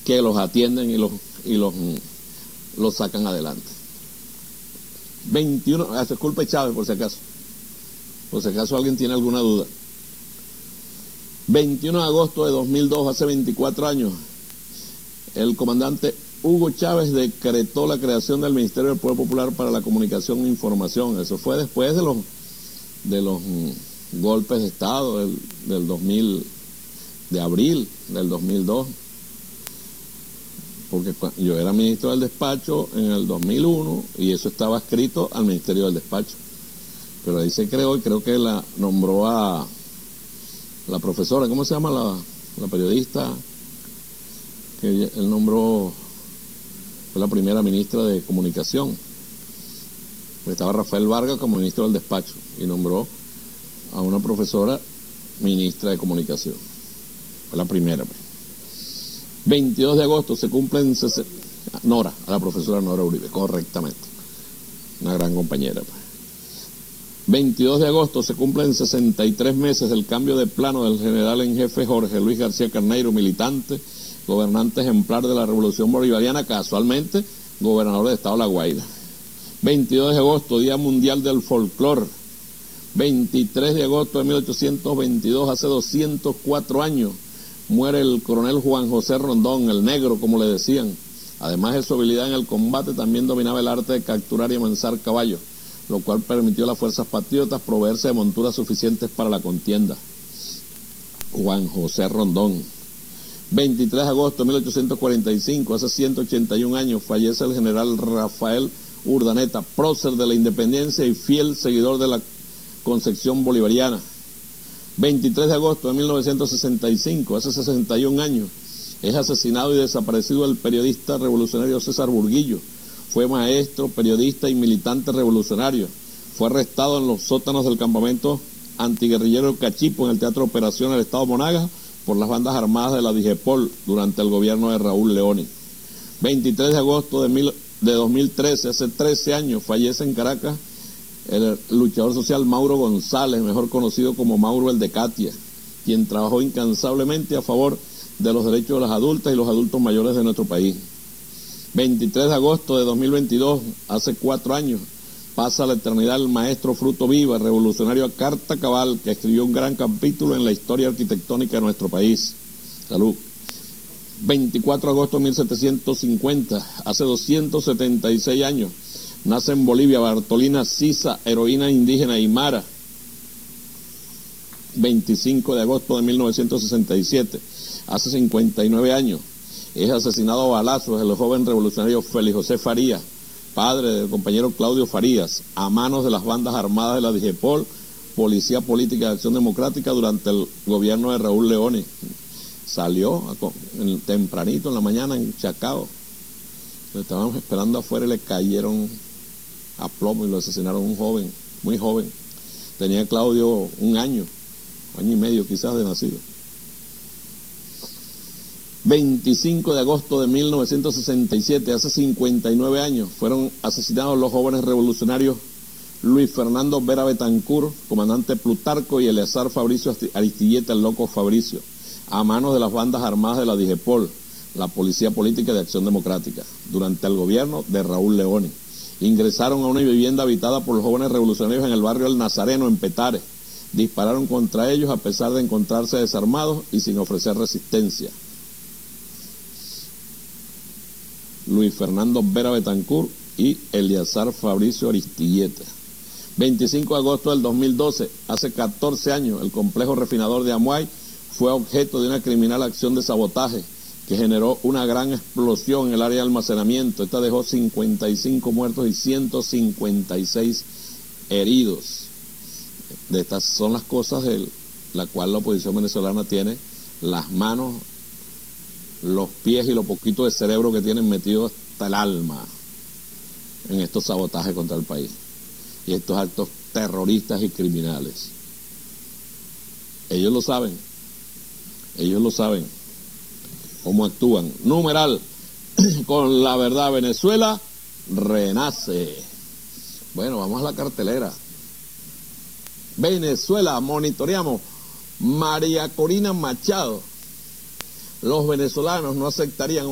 que los atienden y los sacan adelante. 21, es culpa de Chávez, por si acaso alguien tiene alguna duda. 21 de agosto de 2002, hace 24 años, el comandante Hugo Chávez decretó la creación del Ministerio del Poder Popular para la Comunicación e Información. Eso fue después de los golpes de Estado del 2000, de abril del 2002, porque yo era ministro del despacho en el 2001 y eso estaba escrito al Ministerio del Despacho, pero ahí se creó y creo que la nombró a la profesora, ¿cómo se llama la periodista? Que él nombró, fue la primera ministra de Comunicación. Estaba Rafael Vargas como ministro del despacho y nombró a una profesora ministra de Comunicación. Fue la primera. 22 de agosto se cumplen a la profesora Nora Uribe, correctamente. Una gran compañera. 22 de agosto se cumplen 63 meses del cambio de plano del general en jefe Jorge Luis García Carneiro, militante, gobernante ejemplar de la Revolución Bolivariana, casualmente gobernador del estado de La Guaira. 22 de agosto, Día Mundial del Folclor. 23 de agosto de 1822, hace 204 años, muere el coronel Juan José Rondón, el negro, como le decían. Además de su habilidad en el combate, también dominaba el arte de capturar y amansar caballos, lo cual permitió a las fuerzas patriotas proveerse de monturas suficientes para la contienda. Juan José Rondón. 23 de agosto de 1845, hace 181 años, fallece el general Rafael Urdaneta, prócer de la independencia y fiel seguidor de la concepción bolivariana. 23 de agosto de 1965, hace 61 años, es asesinado y desaparecido el periodista revolucionario César Burguillo. Fue maestro, periodista y militante revolucionario. Fue arrestado en los sótanos del campamento antiguerrillero Cachipo en el Teatro Operación del Estado Monagas por las bandas armadas de la DIGEPOL durante el gobierno de Raúl Leoni. 23 de agosto de 2013, hace 13 años, fallece en Caracas el luchador social Mauro González, mejor conocido como Mauro el de Catia, quien trabajó incansablemente a favor de los derechos de las adultas y los adultos mayores de nuestro país. 23 de agosto de 2022, hace 4 años, pasa a la eternidad el maestro Fruto Viva, revolucionario a carta cabal, que escribió un gran capítulo en la historia arquitectónica de nuestro país. Salud. 24 de agosto de 1750, hace 276 años, nace en Bolivia Bartolina Sisa, heroína indígena aymara. 25 de agosto de 1967, hace 59 años, es asesinado a balazos el joven revolucionario Félix José Farías, padre del compañero Claudio Farías, a manos de las bandas armadas de la DIGEPOL, Policía Política de Acción Democrática, durante el gobierno de Raúl Leoni. Salió tempranito en la mañana en Chacao. Lo estaban esperando afuera y le cayeron a plomo y lo asesinaron un joven, muy joven. Tenía Claudio un año y medio quizás de nacido. 25 de agosto de 1967, hace 59 años, fueron asesinados los jóvenes revolucionarios Luis Fernando Vera Betancur, comandante Plutarco, y Eleazar Fabricio Aristilleta, el loco Fabricio, a manos de las bandas armadas de la DIGEPOL, la Policía Política de Acción Democrática, durante el gobierno de Raúl Leoni. Ingresaron a una vivienda habitada por los jóvenes revolucionarios en el barrio El Nazareno, en Petare. Dispararon contra ellos a pesar de encontrarse desarmados y sin ofrecer resistencia. Luis Fernando Vera Betancur y Eleazar Fabricio Aristilleta. 25 de agosto del 2012, hace 14 años, el complejo refinador de Amuay fue objeto de una criminal acción de sabotaje que generó una gran explosión en el área de almacenamiento. Esta dejó 55 muertos y 156 heridos. De estas son las cosas de la cual la oposición venezolana tiene las manos, los pies y lo poquito de cerebro que tienen metido hasta el alma en estos sabotajes contra el país y estos actos terroristas y criminales. Ellos lo saben cómo actúan. Numeral, con la verdad Venezuela renace. Bueno, vamos a la cartelera. Venezuela, monitoreamos. María Corina Machado. Los venezolanos no aceptarían